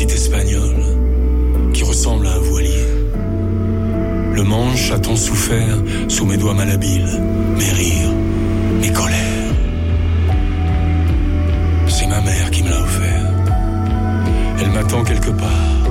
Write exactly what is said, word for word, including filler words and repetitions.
petit espagnol qui ressemble à un voilier. Le manche a tant souffert sous mes doigts malhabiles, mes rires, mes colères. C'est ma mère qui me l'a offert. Elle m'attend quelque part